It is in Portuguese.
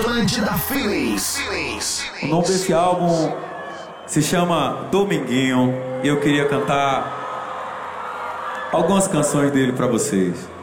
Atlântida Feelings. O nome desse álbum se chama Dominguinho e eu queria cantar algumas canções dele pra vocês.